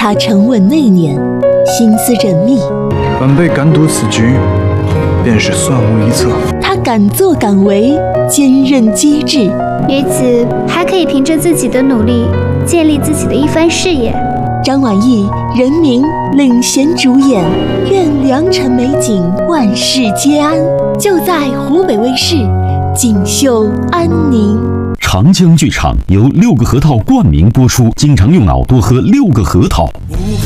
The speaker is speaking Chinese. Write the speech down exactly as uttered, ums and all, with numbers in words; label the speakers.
Speaker 1: 他沉稳内敛，心思缜密。
Speaker 2: 本辈敢赌此局，便是算无一策。
Speaker 1: 他敢作敢为，坚韧机智。
Speaker 3: 于此还可以凭着自己的努力，建立自己的一番事业。
Speaker 1: 张晚意、任明领衔主演，愿良辰美景万事皆安，就在湖北卫视锦绣安宁。
Speaker 4: 长江剧场由六个核桃冠名播出，经常用脑多喝六个核桃。